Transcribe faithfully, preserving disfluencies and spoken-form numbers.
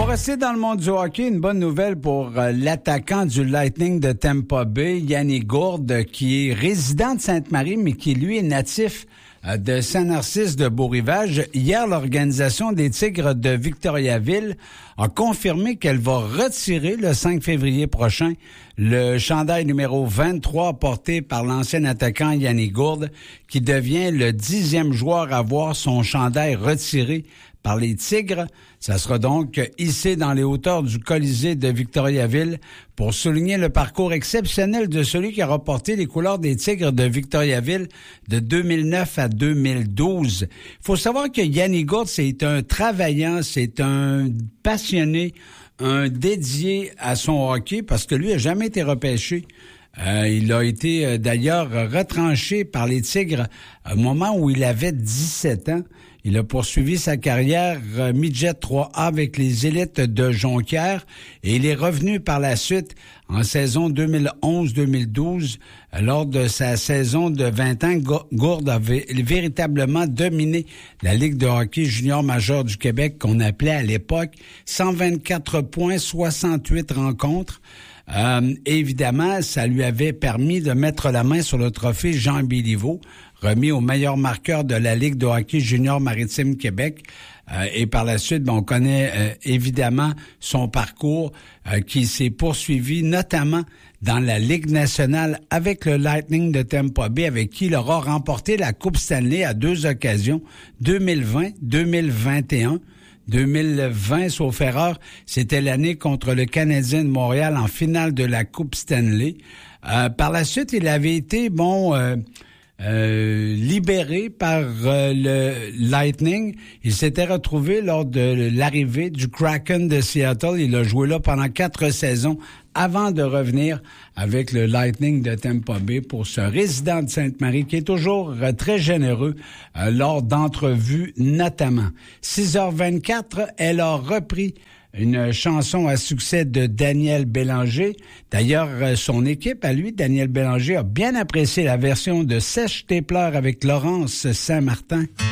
rester dans le monde du hockey. Une bonne nouvelle pour euh, l'attaquant du Lightning de Tampa Bay, Yanni Gourde, qui est résident de Sainte-Marie, mais qui, lui, est natif euh, de Saint-Narcisse de Beau-Rivage. Hier, l'Organisation des Tigres de Victoriaville a confirmé qu'elle va retirer le cinq février prochain le chandail numéro vingt-trois porté par l'ancien attaquant Yanni Gourde, qui devient le dixième joueur à voir son chandail retiré par les Tigres. Ça sera donc hissé dans les hauteurs du Colisée de Victoriaville pour souligner le parcours exceptionnel de celui qui a reporté les couleurs des Tigres de Victoriaville de deux mille neuf à deux mille douze. Il faut savoir que Yanni Gourde, c'est un travaillant, c'est un passionné, un dédié à son hockey parce que lui a jamais été repêché. Euh, il a été euh, d'ailleurs retranché par les Tigres au moment où il avait dix-sept ans. Il a poursuivi sa carrière euh, midget trois A avec les élites de Jonquière et il est revenu par la suite en saison deux mille onze deux mille douze. Lors de sa saison de vingt ans, Gourde avait véritablement dominé la Ligue de hockey junior majeur du Québec qu'on appelait à l'époque cent vingt-quatre points, soixante-huit rencontres. Euh, évidemment, ça lui avait permis de mettre la main sur le trophée Jean Béliveau, remis au meilleur marqueur de la Ligue de hockey junior maritime Québec. Euh, et par la suite, ben, on connaît euh, évidemment son parcours euh, qui s'est poursuivi notamment dans la Ligue nationale avec le Lightning de Tampa Bay, avec qui il aura remporté la Coupe Stanley à deux occasions, deux mille vingt, deux mille vingt et un. deux mille vingt, sauf erreur, c'était l'année contre le Canadien de Montréal en finale de la Coupe Stanley. Euh, par la suite, il avait été, bon, euh, euh, libéré par euh, le Lightning. Il s'était retrouvé lors de l'arrivée du Kraken de Seattle. Il a joué là pendant quatre saisons avant de revenir avec le Lightning de Tampa Bay pour ce résident de Sainte-Marie qui est toujours euh, très généreux euh, lors d'entrevues notamment. six heures vingt-quatre, elle a repris une chanson à succès de Daniel Bélanger. D'ailleurs, euh, son équipe, à lui, Daniel Bélanger, a bien apprécié la version de Sèche tes pleurs avec Laurence Saint-Martin.